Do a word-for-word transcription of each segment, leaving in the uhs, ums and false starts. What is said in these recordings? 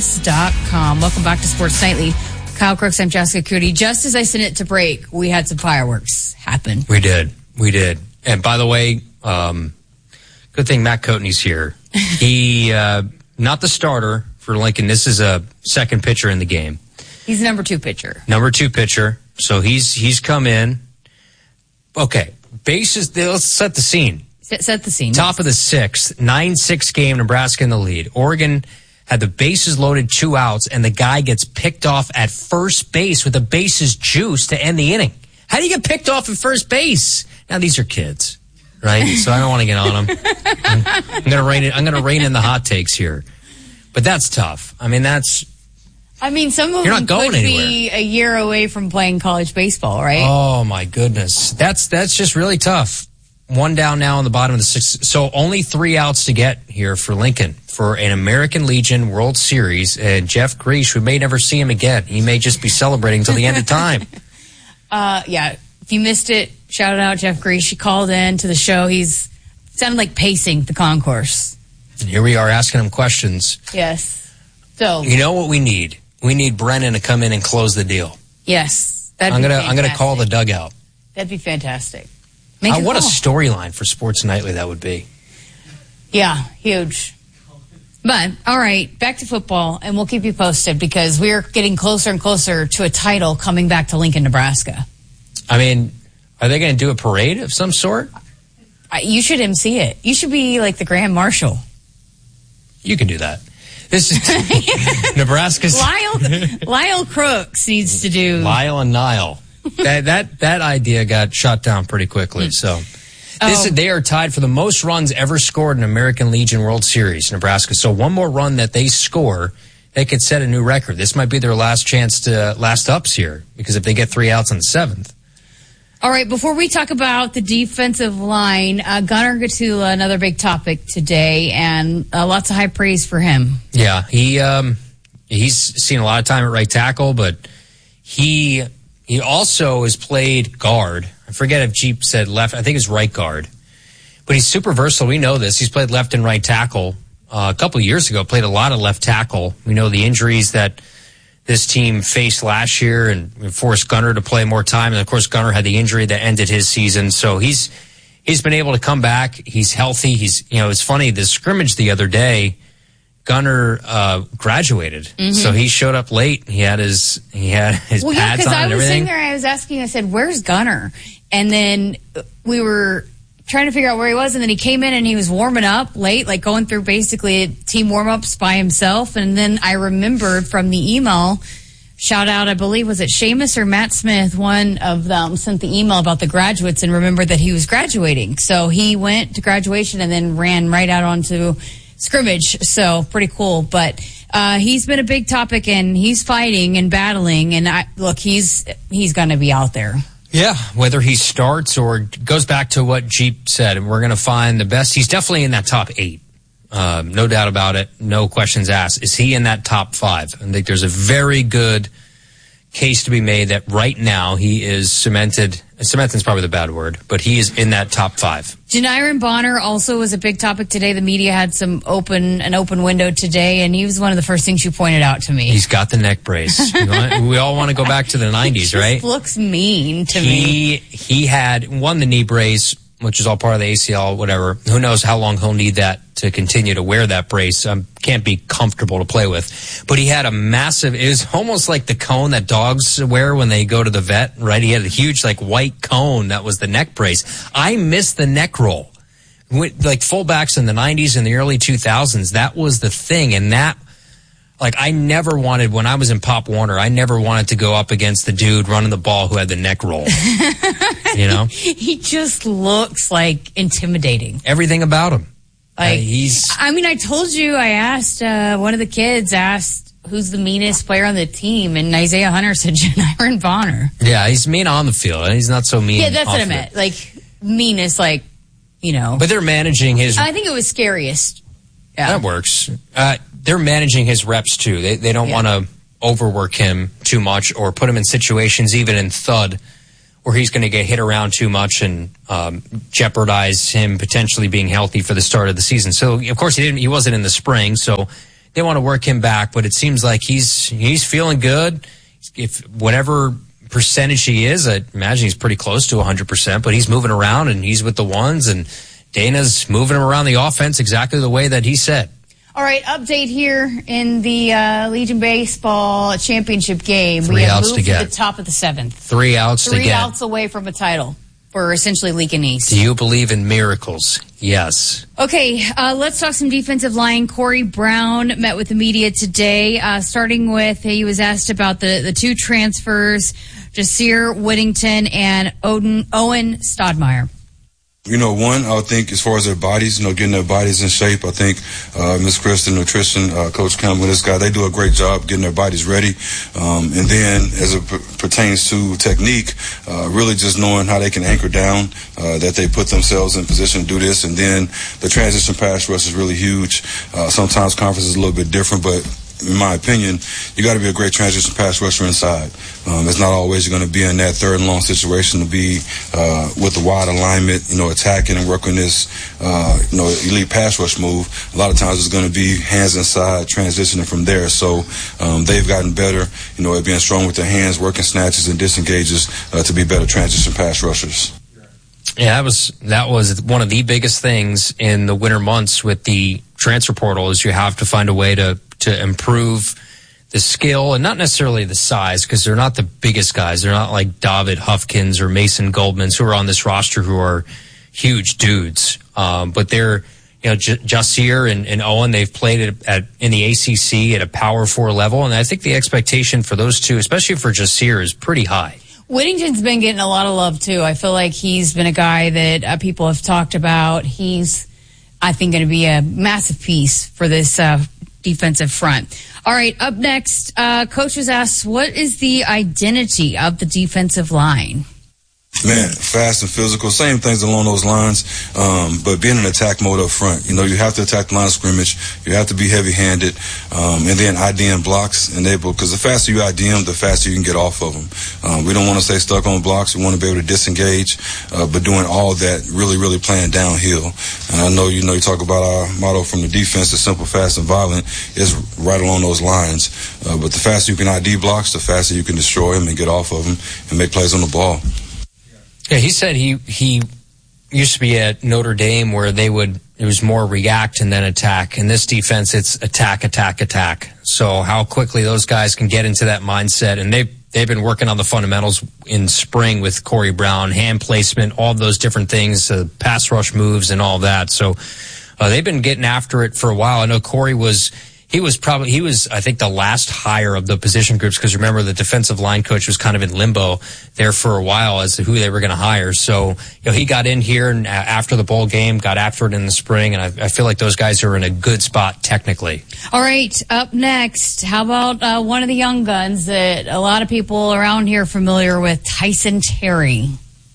S dot com. Welcome back to Sports Nightly. Kyle Crooks, I'm Jessica Cootie. Just as I sent it to break, we had some fireworks happen. We did. We did. And by the way, um, good thing Matt Coatney's here. He, uh, not the starter for Lincoln. This is a second pitcher in the game. He's number two pitcher. Number two pitcher. So he's he's come in. Okay. Bases, let's set the scene. Set, set the scene. Top of the sixth, nine six game, Nebraska in the lead. Oregon had the bases loaded, two outs, and the guy gets picked off at first base with the bases juice to end the inning. How do you get picked off at first base? Now, these are kids, right? So I don't want to get on them. I'm, I'm going to rein it. I'm going to rein in the hot takes here. But that's tough. I mean, that's... I mean, some of You're them not going could anywhere. be a year away from playing college baseball, right? Oh, my goodness. That's that's just really tough. One down now on the bottom of the sixth. So only three outs to get here for Lincoln for an American Legion World Series. And Jeff Grease, we may never see him again. He may just be celebrating until the end of time. uh, yeah. If you missed it, shout out Jeff Grease. He called in to the show. He's sounded like pacing the concourse. And here we are asking him questions. Yes. So you know what we need? We need Brennan to come in and close the deal. Yes. That'd I'm be gonna fantastic. I'm gonna call the dugout. That'd be fantastic. Uh, what a storyline for Sports Nightly that would be. Yeah, huge. But, all right, back to football, and we'll keep you posted because we're getting closer and closer to a title coming back to Lincoln, Nebraska. I mean, are they going to do a parade of some sort? Uh, you should M C it. You should be like the Grand Marshal. You can do that. This is Nebraska's... Lyle, Lyle Crooks needs to do... Lyle and Nile. that that that idea got shot down pretty quickly. So this Oh. is, they are tied for the most runs ever scored in American Legion World Series, Nebraska. So one more run that they score, they could set a new record. This might be their last chance to last ups here because if they get three outs on the seventh. All right, before we talk about the defensive line, uh, Gunnar Gatula, another big topic today, and uh, lots of high praise for him. Yeah, he um, he's seen a lot of time at right tackle, but he he also has played guard. I forget if Jeep said left. I think it's right guard. But he's super versatile. We know this. He's played left and right tackle. Uh, a couple of years ago, played a lot of left tackle. We know the injuries that this team faced last year and forced Gunnar to play more time. And, of course, Gunnar had the injury that ended his season. So he's he's been able to come back. He's healthy. He's, you know, it's funny, the scrimmage the other day, Gunnar uh, graduated. Mm-hmm. So he showed up late. He had his he had his well, yeah, pads on I and was everything. sitting there, I was asking, I said, where's Gunnar? And then we were trying to figure out where he was, and then he came in and he was warming up late, like going through basically team warm-ups by himself. And then I remembered from the email, shout out, I believe, was it Seamus or Matt Smith? One of them sent the email about the graduates and remembered that he was graduating. So he went to graduation and then ran right out onto scrimmage. So pretty cool. But uh, he's been a big topic, and he's fighting and battling. And I, look, he's he's going to be out there. Yeah, whether he starts or goes back to what Jeep said, and we're going to find the best. He's definitely in that top eight. Um, no doubt about it. No questions asked. Is he in that top five? I think there's a very good case to be made that right now he is cemented. Cemented is probably the bad word, but he is in that top five. Janiron Bonner also was a big topic today. The media had some open an open window today, and he was one of the first things you pointed out to me. He's got the neck brace. We all want to go back to the nineties, he just right? Looks mean to he, me. He had won the knee brace, which is all part of the A C L, whatever. Who knows how long he'll need that to continue to wear that brace. Um, can't be comfortable to play with. But he had a massive, it was almost like the cone that dogs wear when they go to the vet, right? He had a huge, like, white cone that was the neck brace. I miss the neck roll. Like, fullbacks in the nineties and the early two thousands, that was the thing. And that, like, I never wanted, when I was in Pop Warner, I never wanted to go up against the dude running the ball who had the neck roll. You know? He just looks, like, intimidating. Everything about him. Like, uh, he's. I mean, I told you, I asked, uh, one of the kids asked who's the meanest player on the team, and Isaiah Hunter said Janiron Bonner. Yeah, he's mean on the field. He's not so mean. Yeah, that's off what I meant. It. Like, meanest, like, you know. But they're managing his. I think it was scariest. Yeah. That works. Uh, they're managing his reps, too. They, they don't yeah. want to overwork him too much or put him in situations, even in thud, where he's going to get hit around too much and um, jeopardize him potentially being healthy for the start of the season. So, of course, he didn't. He wasn't in the spring, so they want to work him back, but it seems like he's he's feeling good. If whatever percentage he is, I imagine he's pretty close to one hundred percent, but he's moving around and he's with the ones, and Dana's moving him around the offense exactly the way that he said. All right, update here in the uh, Legion Baseball Championship game. Three we have outs moved to get. to the top of the seventh. Three outs Three to get. Three outs away from a title for essentially Lincoln East. Do you believe in miracles? Yes. Okay, uh, let's talk some defensive line. Corey Brown met with the media today, uh, starting with he was asked about the, the two transfers, Jasir Whittington and Odin, Owen Stodmeyer. You know, one, I would think as far as their bodies, you know, getting their bodies in shape, I think uh, Miss Kristen, nutrition, uh, Coach Campbell, this guy, they do a great job getting their bodies ready. Um, and then as it p- pertains to technique, uh, really just knowing how they can anchor down, uh, that they put themselves in position to do this. And then the transition pass rush is really huge. Uh, sometimes conference is a little bit different, but in my opinion, you got to be a great transition pass rusher inside. Um, it's not always you're going to be in that third and long situation to be uh, with the wide alignment, you know, attacking and working this, uh, you know, elite pass rush move. A lot of times it's going to be hands inside, transitioning from there. So um, they've gotten better, you know, at being strong with their hands, working snatches and disengages uh, to be better transition pass rushers. Yeah, that was that was one of the biggest things in the winter months with the transfer portal is you have to find a way to to improve the skill and not necessarily the size, because they're not the biggest guys. They're not like David Huffkins or Mason Goldmans who are on this roster who are huge dudes. Um, but they're, you know, J- Jasir and, and Owen, they've played at, at in the A C C at a Power Four level, and I think the expectation for those two, especially for Jasir, is pretty high. Whittington's been getting a lot of love too. I feel like he's been a guy that uh, people have talked about. He's, I think, going to be a massive piece for this uh, defensive front. All right, up next, uh, Coach was asked, what is the identity of the defensive line? Man, fast and physical, same things along those lines, um, but being in attack mode up front. You know, you have to attack the line of scrimmage. You have to be heavy-handed, um, and then I D M blocks enable, because the faster you I D M, the faster you can get off of them. Um, we don't want to stay stuck on blocks. We want to be able to disengage, uh, but doing all that, really, really playing downhill. And I know, you know, you talk about our motto from the defense, the simple, fast, and violent, is right along those lines. Uh, but the faster you can I D blocks, the faster you can destroy them and get off of them and make plays on the ball. Yeah, he said he he used to be at Notre Dame where they would it was more react and then attack. In this defense, it's attack, attack, attack. So how quickly those guys can get into that mindset, and they they've been working on the fundamentals in spring with Corey Brown, hand placement, all those different things, uh, pass rush moves, and all that. So uh, they've been getting after it for a while. I know Corey was. He was probably, he was, I think, the last hire of the position groups, because remember, the defensive line coach was kind of in limbo there for a while as to who they were going to hire. So, you know, he got in here and after the bowl game, got after it in the spring, and I, I feel like those guys are in a good spot technically. All right, up next, how about uh, one of the young guns that a lot of people around here are familiar with, Tyson Terry?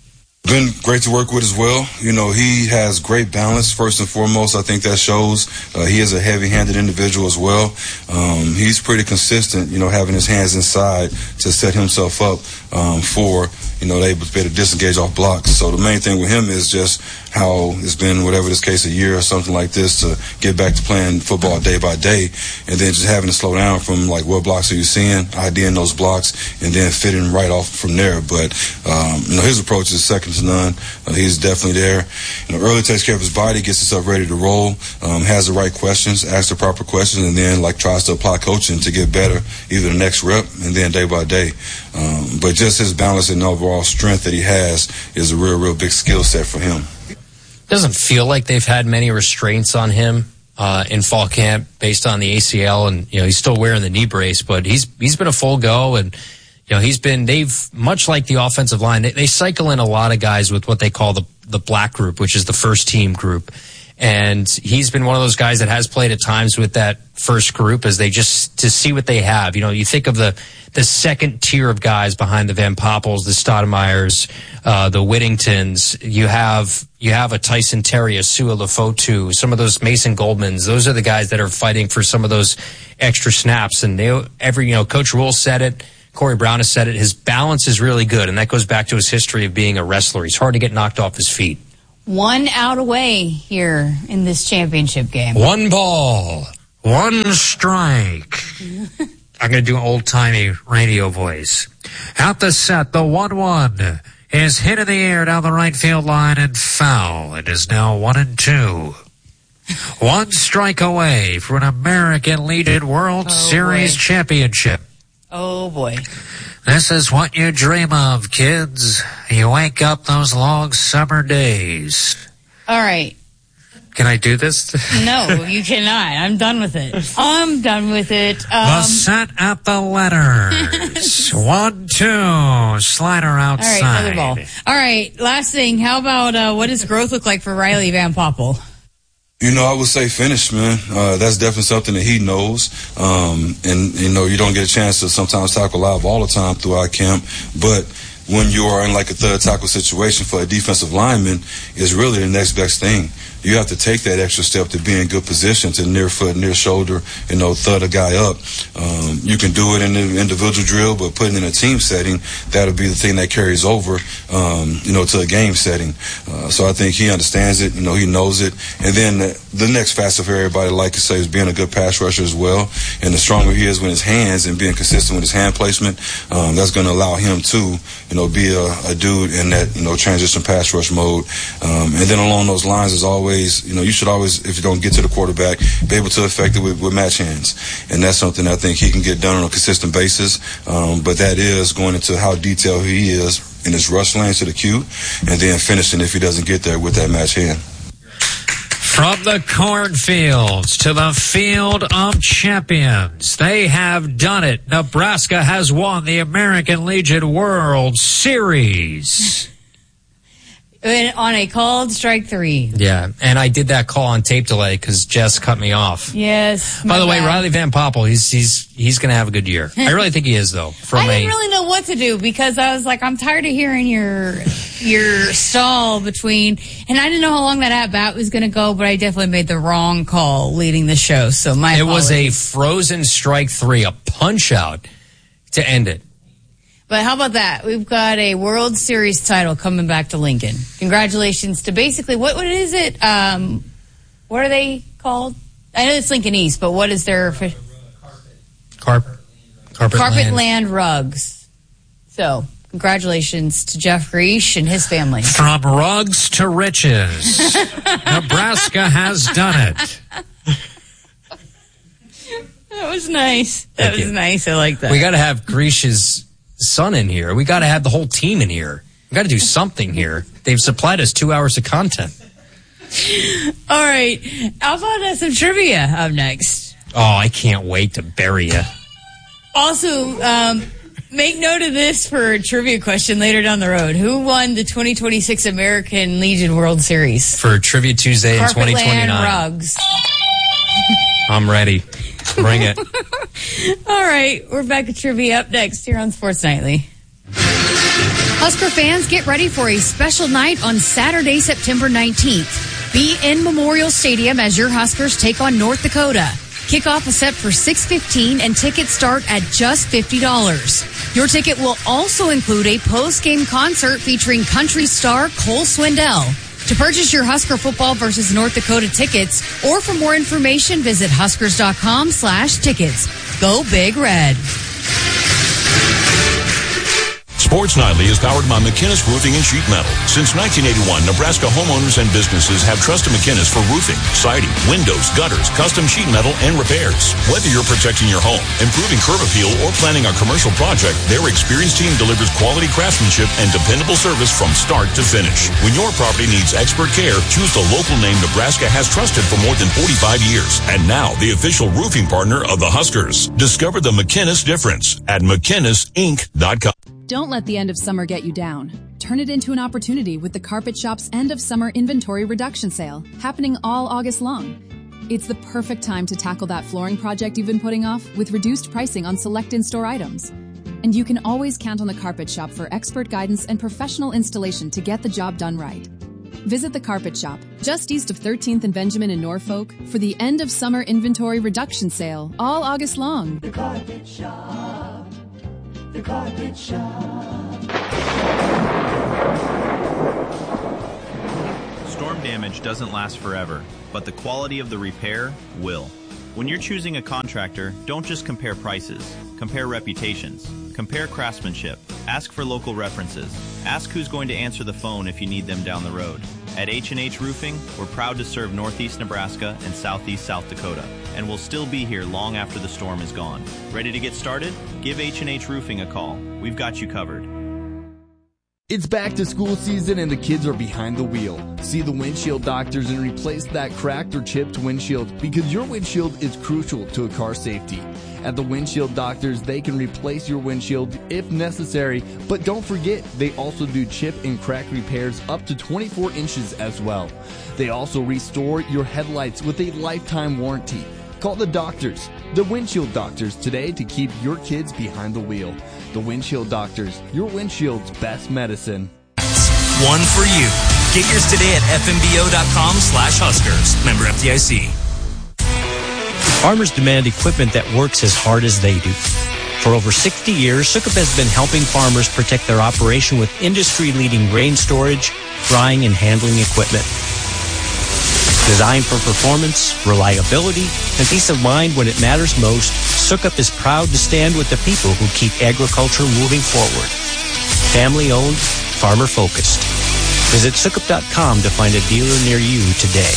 Been great to work with as well. You know, he has great balance, first and foremost. I think that shows. Uh, he is a heavy-handed individual as well. Um, he's pretty consistent, you know, having his hands inside to set himself up um, for, you know, they able to be able to disengage off blocks. So the main thing with him is just how it's been, whatever this case, a year or something like this, to get back to playing football day by day, and then just having to slow down from, like, what blocks are you seeing, IDing those blocks, and then fitting right off from there. But, um, you know, his approach is second to none. Uh, he's definitely there. You know, early takes care of his body, gets himself ready to roll, um, has the right questions, asks the proper questions, and then, like, tries to apply coaching to get better, either the next rep and then day by day. Um, but just his balance and overall strength that he has is a real, real big skill set for him. Doesn't feel like they've had many restraints on him uh, in fall camp based on the A C L, and you know he's still wearing the knee brace, but he's he's been a full go, and you know he's been they've much like the offensive line, they, they cycle in a lot of guys with what they call the the black group, which is the first team group. And he's been one of those guys that has played at times with that first group as they just to see what they have. You know, you think of the the second tier of guys behind the Van Poppels, the Stoudemires, uh, the Whittingtons. You have you have a Tyson Terry, a Sua Lefotu, some of those Mason Goldmans. Those are the guys that are fighting for some of those extra snaps. And they every you know, Coach Rule said it. Corey Brown has said it. His balance is really good, and that goes back to his history of being a wrestler. He's hard to get knocked off his feet. One out away here in this championship game. One ball, One strike. I'm going to do an old-timey radio voice. Out the set, the one one is hit in the air down the right field line and foul. It is now one and two. One strike away for an American Legion World oh, Series boy. championship. Oh, boy. This is what you dream of, kids. You wake up those long summer days. All right. Can I do this? No, you cannot. I'm done with it. I'm done with it. Um, the set at the letters. One, two. Slider outside. All right, another ball. All right, last thing. How about uh, what does growth look like for Riley Van Poppel? You know, I would say finish, man. Uh, that's definitely something that he knows. Um, and, you know, you don't get a chance to sometimes tackle live all the time throughout camp. But when you are in like a third tackle situation for a defensive lineman, is really the next best thing. You have to take that extra step to be in good position to near foot, near shoulder, you know, thud a guy up. Um, you can do it in an individual drill, but putting in a team setting, that'll be the thing that carries over, um, you know, to a game setting. Uh, so I think he understands it, you know, he knows it. And then the, the next facet for everybody, like I say, is being a good pass rusher as well. And the stronger he is with his hands and being consistent with his hand placement, um, that's going to allow him to, you know, be a, a dude in that, you know, transition pass rush mode. Um, and then along those lines is always, you know, you should always, if you don't get to the quarterback, be able to affect it with, with match hands. And that's something I think he can get done on a consistent basis. Um, but that is going into how detailed he is in his rush lanes to the cue, and then finishing if he doesn't get there with that match hand. From the cornfields to the field of champions, they have done it. Nebraska has won the American Legion World Series. On a called strike three. Yeah, and I did that call on tape delay because Jess cut me off. Yes. By the way, bad. Riley Van Poppel, he's he's he's going to have a good year. I really think he is, though. From I didn't a, really know what to do because I was like, I'm tired of hearing your your stall between, and I didn't know how long that at bat was going to go, but I definitely made the wrong call leading the show. So my it apologies. was a frozen strike three, a punch out to end it. But how about that? We've got a World Series title coming back to Lincoln. Congratulations to basically, what what is it? Um, what are they called? I know it's Lincoln East, but what is their... Carpet. Carpet, Carpet Carpet Land. Land Rugs. So, congratulations to Jeff Greesh and his family. From rugs to riches, Nebraska has done it. That was nice. That Thank was you. nice. I like that. We got to have Greesh's son in here. We got to have the whole team in here. We got to do something here. They've supplied us two hours of content. All right. How about uh, some trivia up next? Oh, I can't wait to bury you. Also, um, make note of this for a trivia question later down the road. Who won the twenty twenty-six American Legion World Series? For Trivia Tuesday in twenty twenty-nine. Carpet Rugs. I'm ready. Bring it. All right. We're back at trivia up next here on Sports Nightly. Husker fans, get ready for a special night on Saturday, September nineteenth. Be in Memorial Stadium as your Huskers take on North Dakota. Kickoff is set for six fifteen and tickets start at just fifty dollars. Your ticket will also include a post-game concert featuring country star Cole Swindell. To purchase your Husker football versus North Dakota tickets, or for more information, visit huskers.com slash tickets. Go Big Red. Sports Nightly is powered by McInnes Roofing and Sheet Metal. Since nineteen eighty-one, Nebraska homeowners and businesses have trusted McInnes for roofing, siding, windows, gutters, custom sheet metal, and repairs. Whether you're protecting your home, improving curb appeal, or planning a commercial project, their experienced team delivers quality craftsmanship and dependable service from start to finish. When your property needs expert care, choose the local name Nebraska has trusted for more than forty-five years. And now, the official roofing partner of the Huskers. Discover the McInnes difference at McInnes Inc dot com. Don't let the end of summer get you down. Turn it into an opportunity with the Carpet Shop's end of summer inventory reduction sale, happening all August long. It's the perfect time to tackle that flooring project you've been putting off with reduced pricing on select in-store items. And you can always count on the Carpet Shop for expert guidance and professional installation to get the job done right. Visit the Carpet Shop, just east of thirteenth and Benjamin in Norfolk, for the end of summer inventory reduction sale, all August long. The Carpet Shop. The Carpet Shop. Storm damage doesn't last forever, but the quality of the repair will. When you're choosing a contractor, don't just compare prices. Compare reputations. Compare craftsmanship. Ask for local references. Ask who's going to answer the phone if you need them down the road. At H and H Roofing, we're proud to serve Northeast Nebraska and Southeast South Dakota, and we'll still be here long after the storm is gone. Ready to get started? Give H and H Roofing a call. We've got you covered. It's back to school season and the kids are behind the wheel. See the windshield doctors and replace that cracked or chipped windshield because your windshield is crucial to a car's safety. At the windshield doctors, they can replace your windshield if necessary, but don't forget, they also do chip and crack repairs up to twenty-four inches as well. They also restore your headlights with a lifetime warranty. Call the doctors, the windshield doctors today to keep your kids behind the wheel. The windshield doctors, your windshield's best medicine. One for you. Get yours today at f m b o dot com slash Huskers. Member F D I C. Farmers demand equipment that works as hard as they do. For over sixty years, Sukup has been helping farmers protect their operation with industry-leading grain storage, drying, and handling equipment. Designed for performance, reliability, and peace of mind when it matters most, Sukup is proud to stand with the people who keep agriculture moving forward. Family-owned, farmer-focused. Visit Sukup dot com to find a dealer near you today.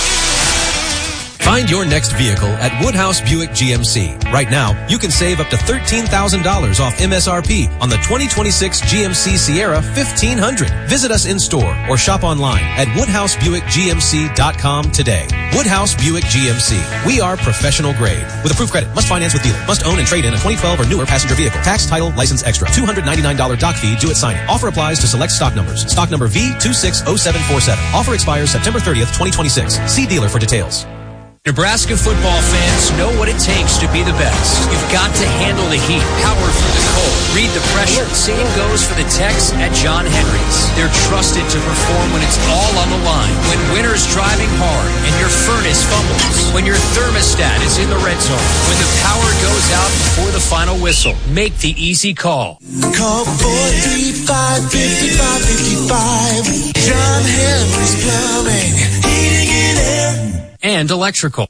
Find your next vehicle at Woodhouse Buick G M C. Right now, you can save up to thirteen thousand dollars off M S R P on the twenty twenty-six G M C Sierra fifteen hundred. Visit us in store or shop online at woodhouse buick g m c dot com today. Woodhouse Buick G M C. We are professional grade. With approved credit, must finance with dealer, must own and trade in a twenty twelve or newer passenger vehicle. Tax, title, license extra. two hundred ninety-nine dollars doc fee due at signing. Offer applies to select stock numbers. Stock number V two six zero seven four seven. Offer expires September thirtieth, twenty twenty-six. See dealer for details. Nebraska football fans know what it takes to be the best. You've got to handle the heat, power through the cold, read the pressure. Same goes for the techs at John Henry's. They're trusted to perform when it's all on the line, when winter's driving hard and your furnace fumbles, when your thermostat is in the red zone, when the power goes out before the final whistle. Make the easy call. Call four three five, five five five. John Henry's Plumbing, Heating and Air. And electrical.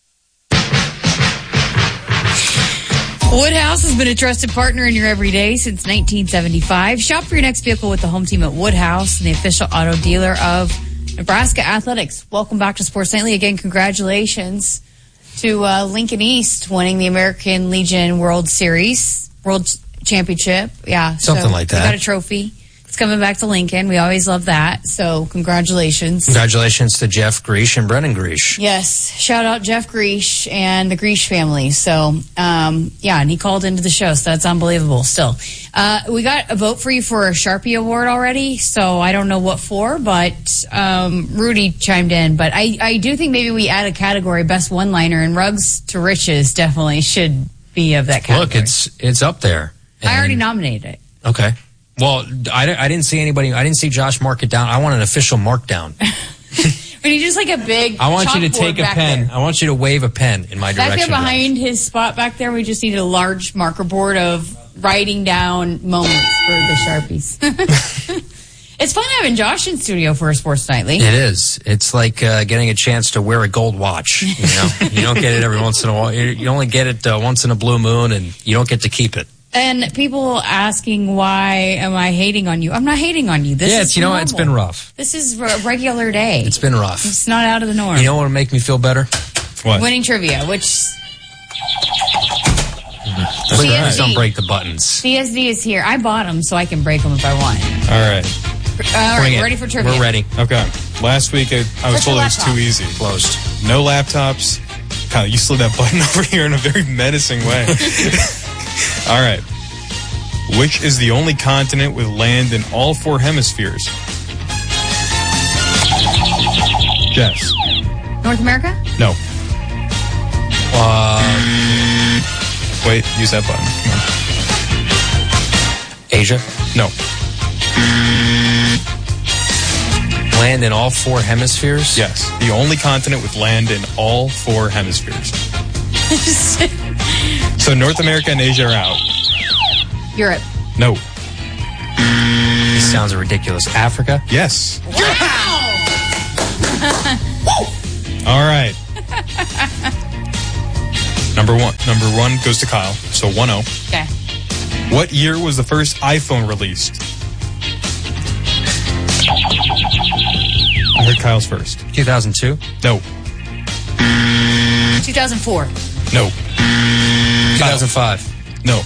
Woodhouse has been a trusted partner in your everyday since nineteen seventy-five. Shop for your next vehicle with the home team at Woodhouse and the official auto dealer of Nebraska Athletics. Welcome back to Sports Nightly. Again, congratulations to uh, Lincoln East winning the American Legion World Series, World Championship. Yeah. Something so like that. We got a trophy. It's coming back to Lincoln. We always love that. So congratulations. Congratulations to Jeff Greesh and Brennan Greesh. Yes. Shout out Jeff Greesh and the Greesh family. So, um, yeah, and he called into the show. So that's unbelievable still. Uh, we got a vote for you for a Sharpie Award already. So I don't know what for, but um, Rudy chimed in. But I, I do think maybe we add a category, best one-liner, and Rugs to Riches definitely should be of that category. Look, it's it's up there. And I already nominated it. Okay. Well, I, I didn't see anybody. I didn't see Josh mark it down. I want an official mark down. We need just like a big. I want you to chalkboard take a back pen. there. I want you to wave a pen in my Back direction. there behind his spot back there, we just need a large marker board of writing down moments for the Sharpies. It's fun having Josh in studio for a Sports Nightly. It is. It's like uh, getting a chance to wear a gold watch. You know, you don't get it every once in a while. You only get it uh, once in a blue moon, and you don't get to keep it. And people asking, why am I hating on you? I'm not hating on you. This yeah, is it's, you know what? It's been rough. This is a regular day. It's been rough. It's not out of the norm. You know what will make me feel better? What? Winning trivia, which Please C S D. don't break the buttons. C S D is here. I bought them so I can break them if I want. All right. All right, ready for trivia. We're ready. Okay. Last week I, I was Put told your it was laptop. too easy. Closed. No laptops. Kyle, you slid that button over here in a very menacing way. All right. Which is the only continent with land in all four hemispheres? Jess. North America? No. Uh, Wait, use that button. Come on. Asia? No. Land in all four hemispheres? Yes. The only continent with land in all four hemispheres. So North America and Asia are out. Europe. No. This sounds ridiculous. Africa? Yes. Wow! All right. Number one. Number one goes to Kyle. So one oh. Okay. What year was the first iPhone released? I heard Kyle's first. two thousand two? No. two thousand four. No. two thousand five? No.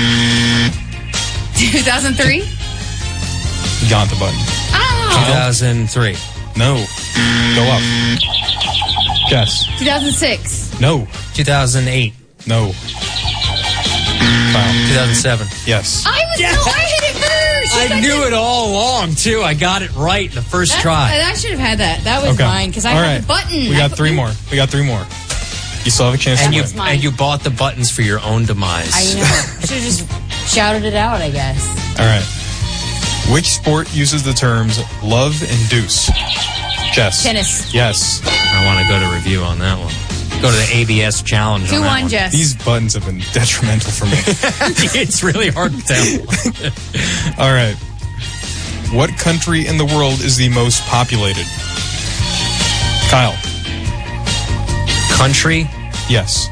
two thousand three? You got the button. Oh! two thousand three? No. Go up. Guess. two thousand six. No. two thousand eight? No. Kyle. two thousand seven? Yes. I was no, I hit it first. I knew it all along, too. I got it right the first That- try. I should have had that. That was Okay. mine because I All had right. the button. We I got put- three more. We got three more. You still have a chance And to you, win. and you bought the buttons for your own demise. I know. Should have just shouted it out, I guess. All right. Which sport uses the terms love and deuce? Jess. Tennis. Yes. I want to go to review on that one. Go to the A B S challenge. two on that one, one. Jess. These buttons have been detrimental for me. It's really hard to tell. All right. What country in the world is the most populated? Kyle. Country? Yes.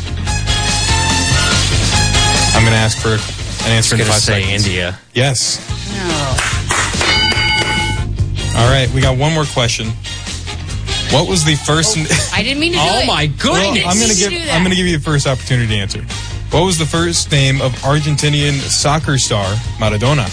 I'm going to ask for an answer I in was five gonna say seconds. India. Yes. No. All right. We got one more question. What was the first? I didn't mean to do Oh it. my goodness! Well, I'm going to You give. do that. I'm going to give you the first opportunity to answer. What was the first name of Argentinian soccer star Maradona?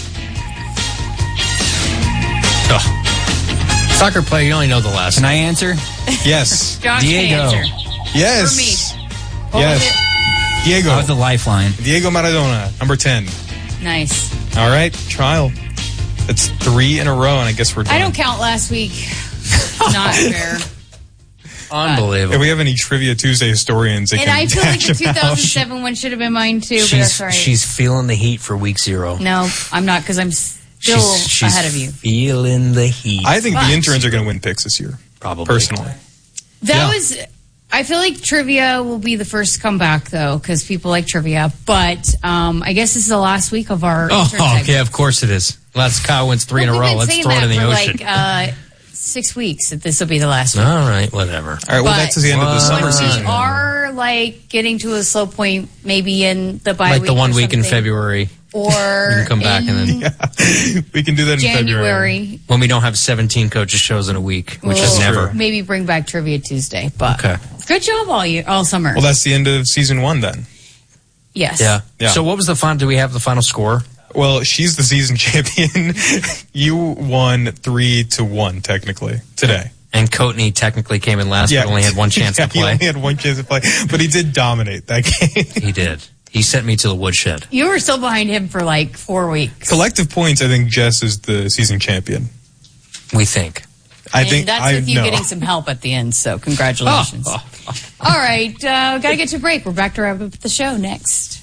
Oh. Soccer player, you only know the last Can I name. answer? Yes. Josh Diego. can answer. Yes. For me. What yes. was it? Diego. I was the lifeline. Diego Maradona, number ten. Nice. All right, trial. It's three in a row, and I guess we're done. I don't count last week. Not fair. Unbelievable. If we have any Trivia Tuesday historians, they And can I feel like the dash two them out. thousand seven one should have been mine too, but She's, that's all right. she's feeling the heat for week zero. No, I'm not because I'm still she's, she's ahead of you. feeling the heat. I think But- the interns are going to win picks this year. Probably. Personally. That Yeah. was. I feel like trivia will be the first to come back though, because people like trivia. But um, I guess this is the last week of our. Oh, intern segment. okay, of course it is. Let's Kyle wins three Well, in a we've row. been Let's saying throw it that in the for ocean. like uh, six weeks. That this will be the last week. All right, whatever. All right, well, But that's the end of the summer when season. we are like getting to a slow point, maybe in the bye Like week the one or week in something. February. or We can come back in and then we can do that in February. January. when we don't have seventeen coaches shows in a week, which We'll is never. maybe bring back Trivia Tuesday. But Okay. good job all year, all summer. Well, that's the end of season one then. yes. Yeah. Yeah. So what was the final? Do we have the final score? Well, she's the season champion. You won three to one technically today. And Coatney technically came in last, but only had one chance yeah, to play. He only had one chance to play, but he did dominate that game. He did. He sent me to the woodshed. You were still behind him for like four weeks. Collective points, I think Jess is the season champion. We think. I and think that's I with you know. getting some help at the end, so congratulations. Oh, All right, uh, got to get to break. We're back to wrap up the show next.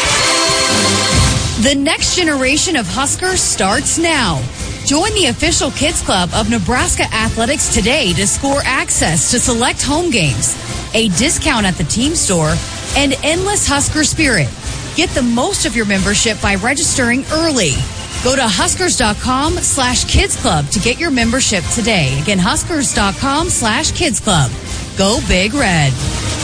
The next generation of Huskers starts now. Join the official Kids Club of Nebraska Athletics today to score access to select home games, a discount at the team store, and endless Husker spirit. Get the most of your membership by registering early. Go to huskers.com slash kids club to get your membership today. Again, huskers.com slash kids club. Go Big Red.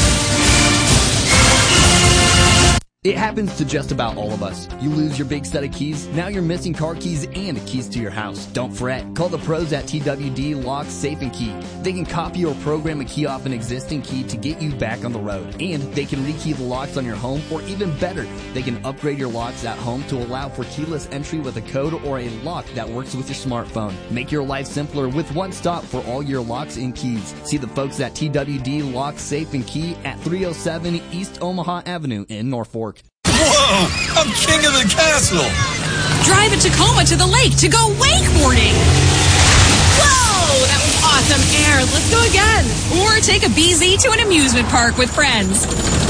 It happens to just about all of us. You lose your big set of keys, now you're missing car keys and keys to your house. Don't fret. Call the pros at T W D Lock, Safe, and Key. They can copy or program a key off an existing key to get you back on the road. And they can rekey the locks on your home, or even better, they can upgrade your locks at home to allow for keyless entry with a code or a lock that works with your smartphone. Make your life simpler with one stop for all your locks and keys. See the folks at T W D Lock, Safe, and Key at three oh seven East Omaha Avenue in Norfolk. Whoa! I'm king of the castle! Drive a Tacoma to the lake to go wakeboarding. Whoa! That was awesome air. Let's go again. Or take a B Z to an amusement park with friends.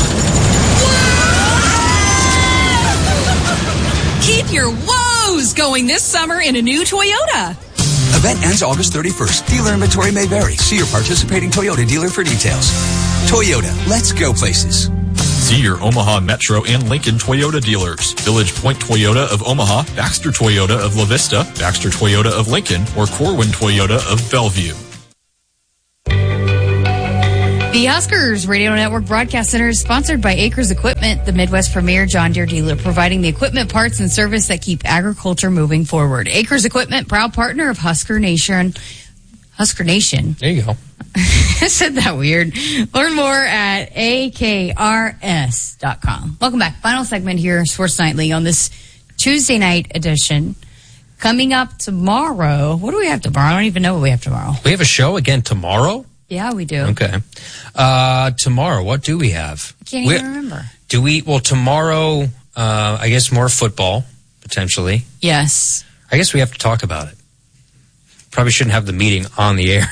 Whoa! Keep your woes going this summer in a new Toyota. Event ends August thirty-first. Dealer inventory may vary. See your participating Toyota dealer for details. Toyota, let's go places. See your Omaha Metro and Lincoln Toyota dealers. Village Point Toyota of Omaha, Baxter Toyota of La Vista, Baxter Toyota of Lincoln, or Corwin Toyota of Bellevue. The Huskers Radio Network Broadcast Center is sponsored by Acres Equipment, the Midwest premier John Deere dealer, providing the equipment, parts, and service that keep agriculture moving forward. Acres Equipment, proud partner of Husker Nation. Husker Nation. There you go. I said that weird. Learn more at A K R S dot com. Welcome back. Final segment here, Sports Nightly, on this Tuesday night edition. Coming up tomorrow. What do we have tomorrow? I don't even know what we have tomorrow. We have a show again tomorrow? Yeah, we do. Okay. Uh, tomorrow, what do we have? I can't we, even remember. Do we, well, tomorrow, uh, I guess more football, potentially. Yes. I guess we have to talk about it. Probably shouldn't have the meeting on the air.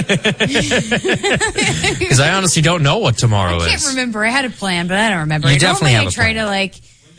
Because I honestly don't know what tomorrow is. I can't is. remember. I had a plan, but I don't remember. You it. definitely Normally have a I try plan. to like.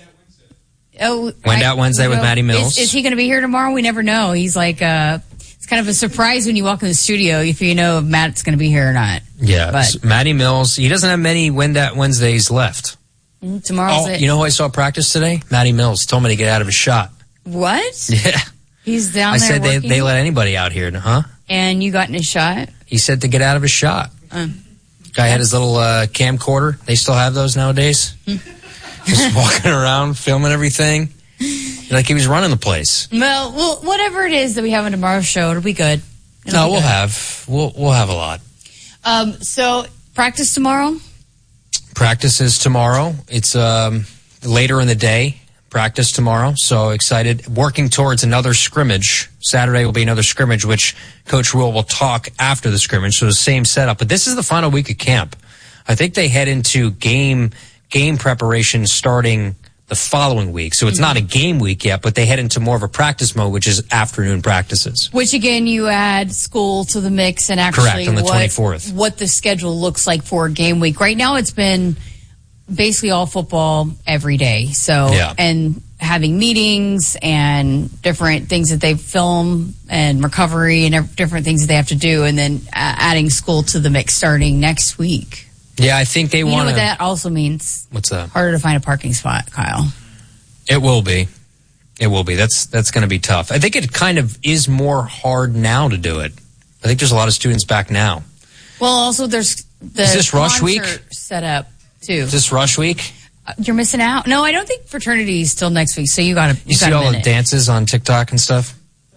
Oh, Wind I- Out Wednesday you with know, Matty Mills. Is, is he going to be here tomorrow? We never know. He's like, uh, it's kind of a surprise when you walk in the studio if you know if Matt's going to be here or not. Yeah, But- Matty Mills. He doesn't have many Wind Out Wednesdays left. Mm, Tomorrow's Oh, it. you know who I saw practice today? Matty Mills told me to get out of his shot. What? Yeah. He's down I there said they, working, they let anybody out here, huh? and you got in his shot. He said to get out of his shot. Uh, Guy had his little uh, camcorder. They still have those nowadays. Just walking around, filming everything. Like he was running the place. well, well, whatever it is that we have on tomorrow's show, it'll be good. It'll No, be we'll good. have we'll we'll have a lot. Um, so practice tomorrow. Practice is tomorrow. It's um, later in the day. Practice tomorrow. So excited. Working towards another scrimmage. Saturday will be another scrimmage, which Coach Rule will talk after the scrimmage. So the same setup. But this is the final week of camp. I think they head into game game preparation starting the following week. So it's not a game week yet, but they head into more of a practice mode, which is afternoon practices. Which again, you add school to the mix and actually Correct, on the what, twenty-fourth. what the schedule looks like for a game week. Right now, it's been basically all football every day. So, Yeah. and having meetings and different things that they film and recovery and ev- different things that they have to do, and then uh, adding school to the mix starting next week. Yeah, I think they You know want what to. that also means? What's that? Harder to find a parking spot, Kyle. It will be. It will be. That's that's going to be tough. I think it kind of is more hard now to do it. I think there's a lot of students back now. Well, also there's the Is this rush week? concert set up too. Is this rush week? Uh, You're missing out. No, I don't think fraternity is till next week. So you got to. You see all the dances on TikTok and stuff?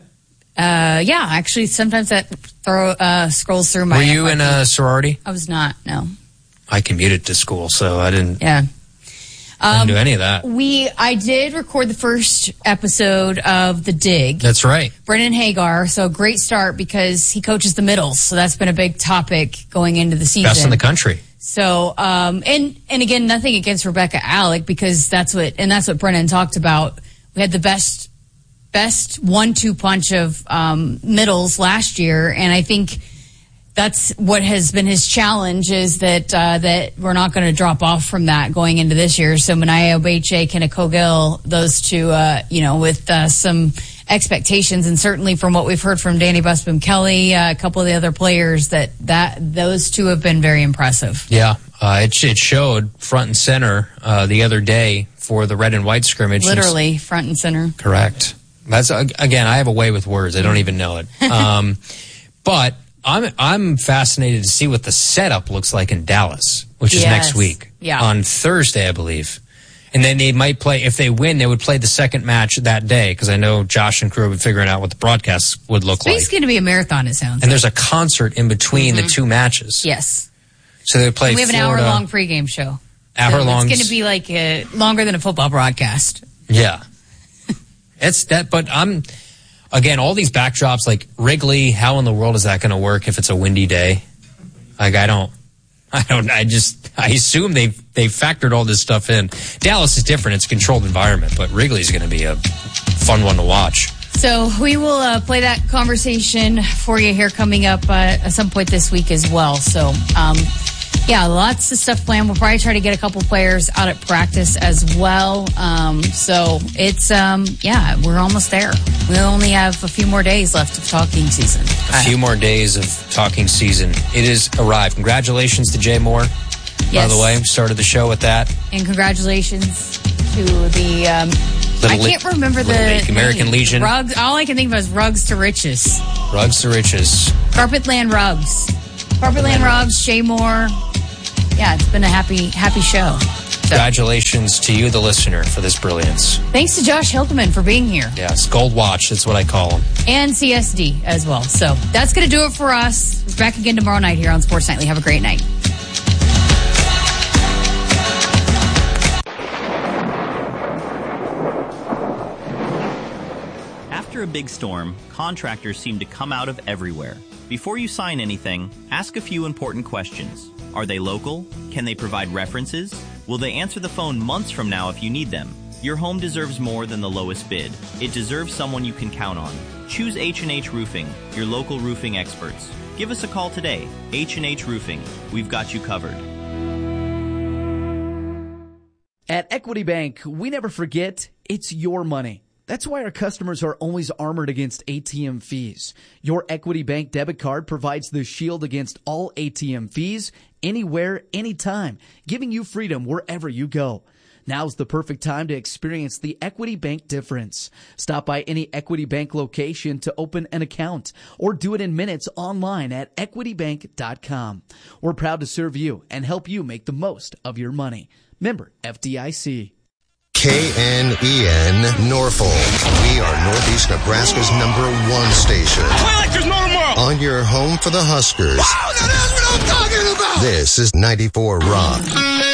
Uh, yeah, actually, sometimes that throw uh, scrolls through my. Were you in a sorority? I was not. No. I commuted to school, so I didn't, Yeah. I didn't Um, do any of that. We, I did record the first episode of The Dig. That's right. Brennan Hagar. So great start because he coaches the middles. So that's been a big topic going into the season. Best in the country. So, um, and, and again, nothing against Rebecca Alec because that's what, and that's what Brennan talked about. We had the best, best one two punch of, um, middles last year. And I think that's what has been his challenge is that, uh, that we're not going to drop off from that going into this year. So Manaya Obeche, Kenna Cogill, those two, uh, you know, with, uh, some expectations and certainly from what we've heard from Danny Busbom Kelly, uh, a couple of the other players that, that those two have been very impressive. Yeah. Uh, it, it showed front and center uh, the other day for the red and white scrimmage. Literally front and center. Correct. That's again, I have a way with words. I don't even know it. Um, but I'm I'm fascinated to see what the setup looks like in Dallas, which is Yes. next week. Yeah. On Thursday, I believe. And then they might play, if they win, they would play the second match that day, because I know Josh and crew have been figuring out what the broadcast would look like. It's going to be a marathon, it sounds. And there's a concert in between the two matches. Yes. So they play And we have an Florida. hour long pregame show. Hour So long. It's going to be like uh, longer than a football broadcast. Yeah. It's that, but I'm, again, all these backdrops, like Wrigley, how in the world is that going to work if it's a windy day? Like, I don't, I don't, I just, I assume they've, they've factored all this stuff in. Dallas is different. It's a controlled environment, but Wrigley's going to be a fun one to watch. So we will uh, play that conversation for you here coming up uh, at some point this week as well. So, um, yeah, lots of stuff planned. We'll probably try to get a couple players out at practice as well. Um, so it's, um, yeah, we're almost there. We only have a few more days left of talking season. A few more days of talking season. It has arrived. Congratulations to Jay Moore, by Yes. the way. Started the show with that. And congratulations to the, um, I Little can't Le- remember the Little League, American name. Legion. Rugs. All I can think of is Rugs to Riches. Rugs to Riches. Carpetland Rugs. Carpetland Rugs, Shay Moore, yeah, it's been a happy, happy show. So, congratulations to you, the listener, for this brilliance. Thanks to Josh Hilkeman for being here. Yes, Gold Watch, that's what I call him. And C S D as well. So that's going to do it for us. We're back again tomorrow night here on Sports Nightly. Have a great night. After a big storm, contractors seem to come out of everywhere. Before you sign anything, ask a few important questions. Are they local? Can they provide references? Will they answer the phone months from now if you need them? Your home deserves more than the lowest bid. It deserves someone you can count on. Choose H and H Roofing, your local roofing experts. Give us a call today. H and H Roofing. We've got you covered. At Equity Bank, we never forget it's your money. That's why our customers are always armored against A T M fees. Your Equity Bank debit card provides the shield against all A T M fees, anywhere, anytime, giving you freedom wherever you go. Now's the perfect time to experience the Equity Bank difference. Stop by any Equity Bank location to open an account or do it in minutes online at equity bank dot com. We're proud to serve you and help you make the most of your money. Member F D I C. K N E N Norfolk. We are Northeast Nebraska's number one station. Play like there's no tomorrow. On your home for the Huskers. Wow, now that's what I'm talking about. This is ninety-four Rock.